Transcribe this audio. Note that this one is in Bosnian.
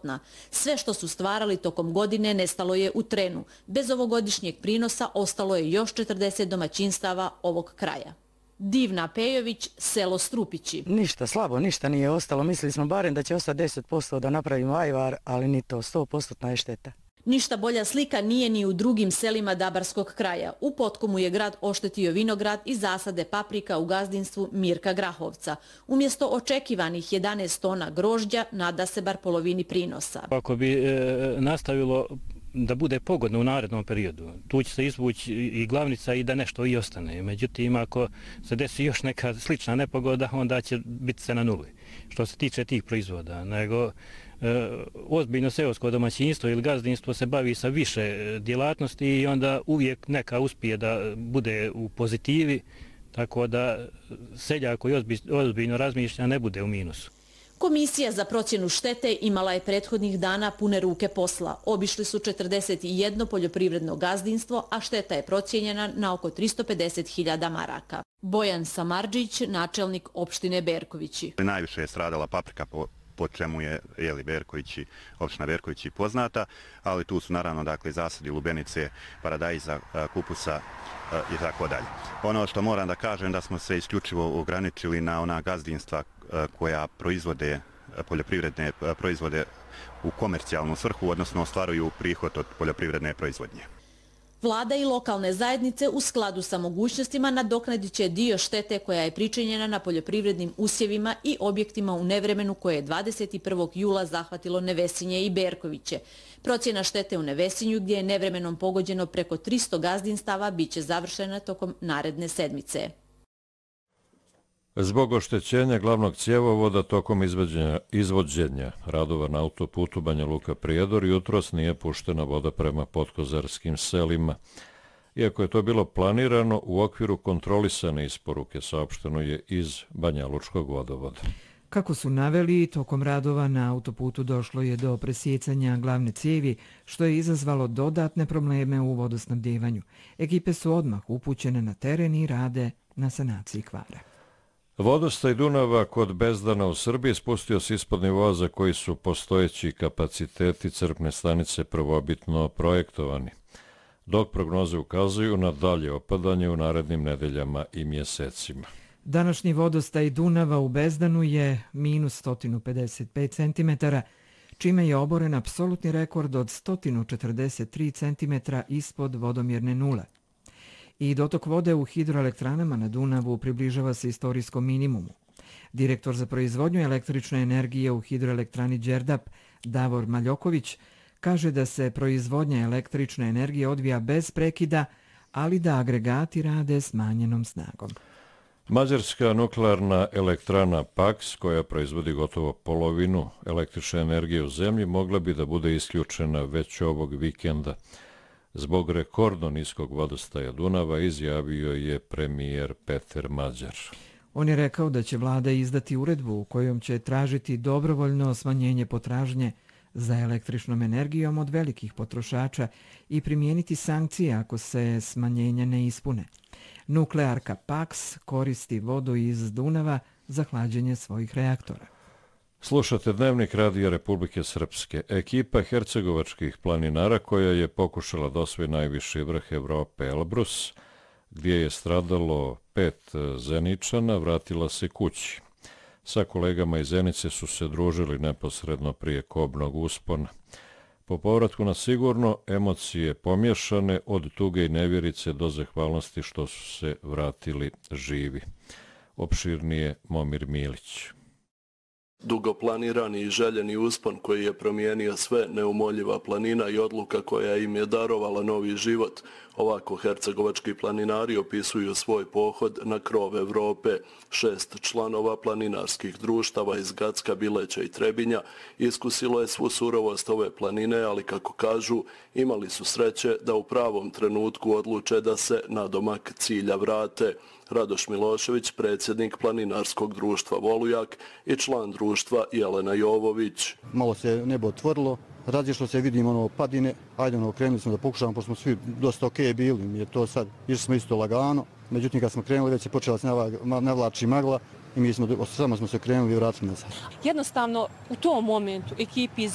nultna. Sve što su stvarali tokom godine nestalo je u trenu. Bez ovogodišnjeg prinosa ostalo je još 40 domaćinstava ovog kraja. Divna Pejović, selo Strupići. Ništa, slabo, ništa nije ostalo. Mislili smo barem da će ostati 10% da napravimo ajvar, ali ni to, 100% je šteta. Ništa bolja slika nije ni u drugim selima Dabarskog kraja. U Potkomu je grad oštetio vinograd i zasade paprika u gazdinstvu Mirka Grahovca. Umjesto očekivanih 11 tona grožđa nada se bar polovini prinosa. Ako bi nastavilo da bude pogodno u narednom periodu, tu će se izvući i glavnica i da nešto i ostane. Međutim, ako se desi još neka slična nepogoda, onda će biti se na nuli. Što se tiče tih proizvoda, nego ozbiljno seosko domaćinstvo ili gazdinstvo se bavi sa više djelatnosti i onda uvijek neka uspije da bude u pozitivi, tako da seljak koji ozbiljno razmišlja ne bude u minusu. Komisija za procjenu štete imala je prethodnih dana pune ruke posla. Obišli su 41 poljoprivredno gazdinstvo, a šteta je procijenjena na oko 350.000 maraka. Bojan Samardžić, načelnik opštine Berkovići. Najviše je stradala paprika, po čemu je opština Berkovići poznata, ali tu su naravno zasadi lubenice, paradajza, kupusa i tako dalje. Ono što moram da kažem da smo se isključivo ograničili na ona gazdinstva koja proizvode poljoprivredne proizvode u komercijalnu svrhu, odnosno ostvaruju prihod od poljoprivredne proizvodnje. Vlada i lokalne zajednice u skladu sa mogućnostima nadoknadit će dio štete koja je pričinjena na poljoprivrednim usjevima i objektima u nevremenu koje je 21. jula zahvatilo Nevesinje i Berkoviće. Procjena štete u Nevesinju, gdje je nevremenom pogođeno preko 300 gazdinstava, bit će završena tokom naredne sedmice. Zbog oštećenja glavnog cjevovoda tokom izvođenja radova na autoputu Banja Luka-Prijedor jutros nije puštena voda prema podkozarskim selima. Iako je to bilo planirano, u okviru kontrolisane isporuke saopšteno je iz Banja Lučkog vodovoda. Kako su naveli, tokom radova na autoputu došlo je do presjecanja glavne cijevi, što je izazvalo dodatne probleme u vodosnabdjevanju. Ekipe su odmah upućene na teren i rade na sanaciji kvara. Vodostaj Dunava kod Bezdana u Srbiji spustio se ispod nivoa za koji su postojeći kapaciteti crpne stanice prvobitno projektovani, dok prognoze ukazuju na dalje opadanje u narednim nedeljama i mjesecima. Današnji vodostaj Dunava u Bezdanu je minus 155 cm, čime je oboren apsolutni rekord od 143 cm ispod vodomjerne nule. I dotok vode u hidroelektranama na Dunavu približava se istorijskom minimumu. Direktor za proizvodnju električne energije u hidroelektrani Đerdap, Davor Maljoković, kaže da se proizvodnja električne energije odvija bez prekida, ali da agregati rade smanjenom snagom. Mađarska nuklearna elektrana Paks, koja proizvodi gotovo polovinu električne energije u zemlji, mogla bi da bude isključena već ovog vikenda. Zbog rekordno niskog vodostaja Dunava, izjavio je premijer Peter Mađar. On je rekao da će vlada izdati uredbu u kojom će tražiti dobrovoljno smanjenje potražnje za električnom energijom od velikih potrošača i primijeniti sankcije ako se smanjenja ne ispune. Nuklearka Paks koristi vodu iz Dunava za hlađenje svojih reaktora. Slušate Dnevnik Radija Republike Srpske. Ekipa hercegovačkih planinara koja je pokušala da osvoji najviši vrh Evrope Elbrus, gdje je stradalo 5 Zeničana, vratila se kući. Sa kolegama iz Zenice su se družili neposredno prije kobnog uspona. Po povratku na sigurno, emocije pomješane od tuge i nevjerice do zahvalnosti što su se vratili živi. Opširnije Momir Milić. Dugo planirani i željeni uspon koji je promijenio sve, neumoljiva planina i odluka koja im je darovala novi život. Ovako hercegovački planinari opisuju svoj pohod na krov Evrope. 6 članova planinarskih društava iz Gacka, Bileća i Trebinja iskusilo je svu surovost ove planine, ali kako kažu, imali su sreće da u pravom trenutku odluče da se nadomak cilja vrate. Radoš Milošević, predsjednik planinarskog društva Volujak i član društva Jelena Jovović. Malo se nebo otvorilo, razišlo se, vidimo padine, ajde krenuli smo da pokušamo, pošto smo svi dosta okej bili, je to sad, išli smo isto lagano, međutim kad smo krenuli već je počela se navlači magla i mi samo smo se krenuli i vratili nazad. Jednostavno u tom momentu ekipi iz